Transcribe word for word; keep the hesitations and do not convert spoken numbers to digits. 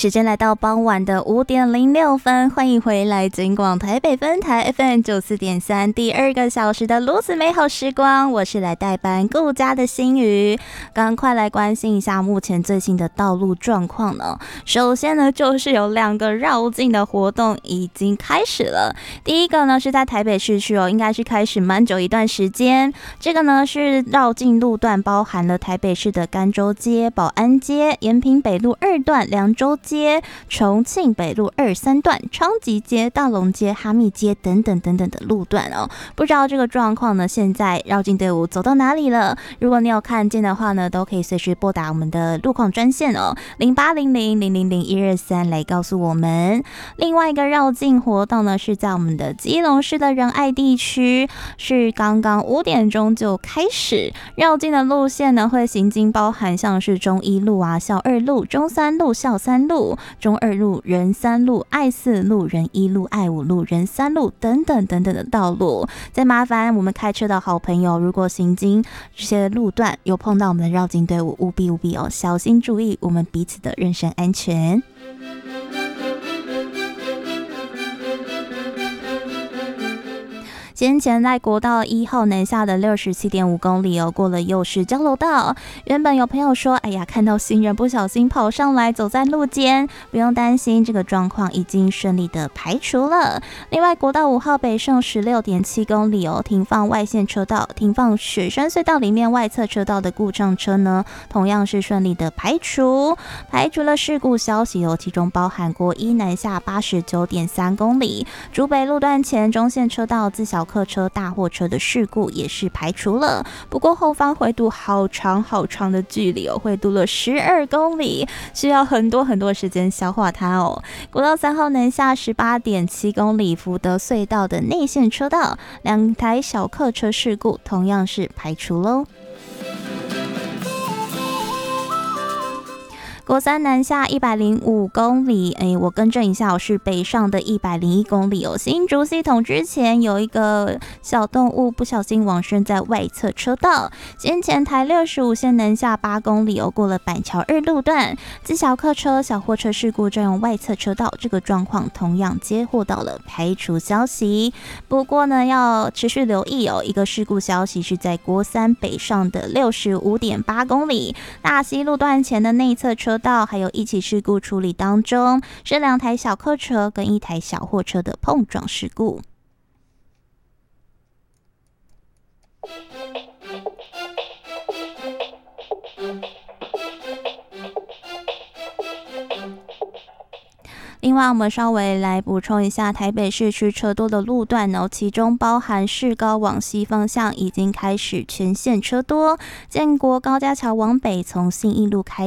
时间来到傍晚的五点零六分，欢迎回来警广台北分台 F M 九四点三，第二个小时的如此美好时光，我是来代班顾家的心瑜。赶快来关心一下目前最新的道路状况呢。首先呢，就是有两个绕境的活动已经开始了。第一个呢是在台北市区哦，应该是开始蛮久一段时间。这个呢是绕境路段包含了台北市的甘州街、保安街、延平北路二段、凉州街、重庆北路二三段、昌吉街、大龙街、哈密街等等等等的路段哦。不知道这个状况呢，现在绕境队伍走到哪里了？如果你有看见的话呢，都可以随时拨打我们的路况专线哦，零八零零零零零一二三来告诉我们。另外一个绕境活动呢，是在我们的基隆市的仁爱地区，是刚刚五点钟就开始绕境的路线呢，会行经包含像是中一路啊、孝二路、中三路、孝三路、中二路、仁三路、爱四路、仁一路、爱五路、仁三路等等等等的道路。再麻烦我们开车的好朋友，如果行经这些路段有碰到我们的绕境队伍，务必务必哦，小心注意我们彼此的人身安全。先前在国道一号南下的 六十七点五公里哦，过了右市交流道。原本有朋友说，哎呀，看到行人不小心跑上来走在路肩，不用担心，这个状况已经顺利的排除了。另外国道五号北上 十六点七公里哦，停放外线车道，停放雪山隧道里面外侧车道的故障车呢，同样是顺利的排除。排除了事故消息哦，其中包含国一南下 八十九点三公里，竹北路段前中线车道自小客车、大货车的事故也是排除了，不过后方回堵好长好长的距离哦，回堵了十二公里，需要很多很多时间消化它哦。国道三号南下 十八点七公里，福德隧道的内线车道，两台小客车事故同样是排除喽。国三南下一百零五公里，哎，我更正一下，我是北上的一百零一公里哦。新竹系统之前有一个小动物不小心往生在外侧车道。先前台六十五线南下八公里哦，过了板桥二路段，自小客车、小货车事故占用外侧车道，这个状况同样接获到了排除消息。不过呢，要持续留意哦，一个事故消息是在国三北上的六十五点八公里，大溪路段前的内侧车道还有一起事故处理当中，是两台小客车跟一台小货车的碰撞事故。另外我们稍微来补充一下台北市区车多的路段哦，其中包含市高往西方向已经开始全线车多，建国高架桥往北从信义路开